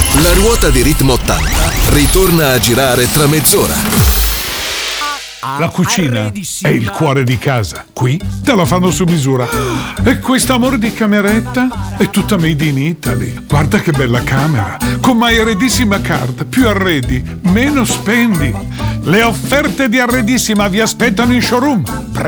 La ruota di Ritmo 80 ritorna a girare tra mezz'ora. La cucina è il cuore di casa. Qui te la fanno su misura. E questo amore di cameretta è tutta made in Italy. Guarda che bella camera. Con My Arredissima Card. Più arredi, meno spendi. Le offerte di Arredissima vi aspettano in showroom.